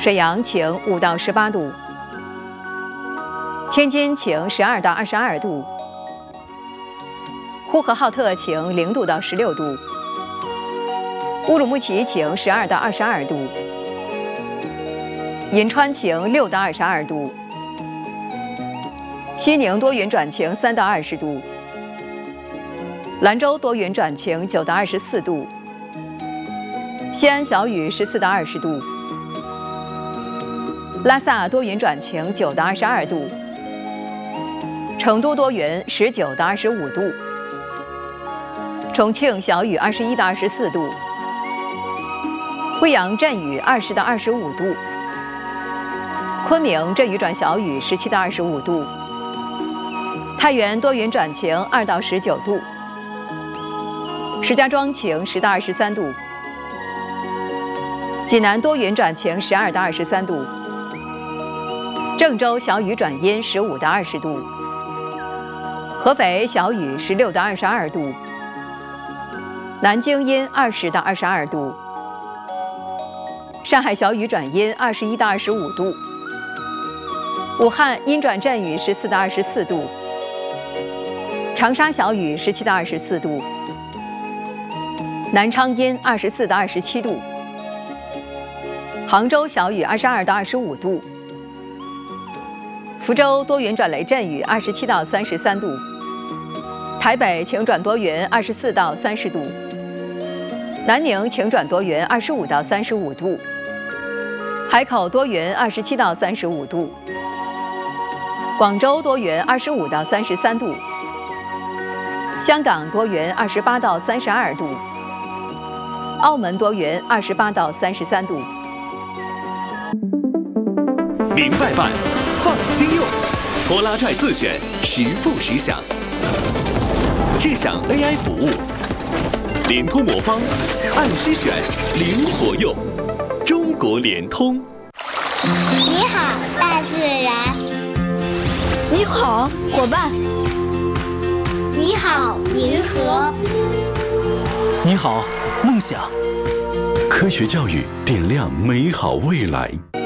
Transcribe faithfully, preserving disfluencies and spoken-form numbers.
沈阳晴五到十八度，天津晴十二到二十二度，呼和浩特晴零度到十六度，乌鲁木齐晴十二到二十二度，银川晴六到二十二度，西宁多云转晴三到二十度，兰州多云转晴九到二十四度，西安小雨十四到二十度，拉萨多云转晴九到二十二度，成都多云十九到二十五度，重庆小雨二十一到二十四度，贵阳阵雨二十到二十五度，昆明阵雨转小雨十七到二十五度，太原多云转晴二到十九度，石家庄晴十到二十三度，济南多云转晴十二到二十三度，郑州小雨转阴十五到二十度，合肥小雨十六到二十二度，南京阴二十到二十二度，上海小雨转阴二十一到二十五度，武汉阴转阵雨十四到二十四度，长沙小雨十七到二十四度，南昌阴二十四到二十七度，杭州小雨二十二到二十五度，福州多云转雷阵雨二十七到三十三度，台北晴转多云二十四到三十度，南宁晴转多云二十五到三十五度，海口多云二十七到三十五度，广州多云二十五到三十三度，香港多云二十八到三十二度，澳门多云二十八到三十三度。 明白办，放心用，拖拉拽自选，实付实享。智享 A I 服务，联通魔方，按需选，灵活用。中国联通。 你好，大自然。 你好，伙伴。 你好，银河。 你好，梦想。 科学教育点亮美好未来。